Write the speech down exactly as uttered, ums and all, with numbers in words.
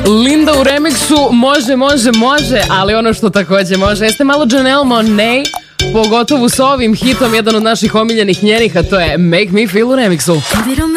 Linda u remiksu može, može, može, ali ono što takođe može jeste malo Janelle Monáe, pogotovo sa ovim hitom, jedan od naših omiljenih njenih, a to je Make Me Feel u remiksu. Baby, don't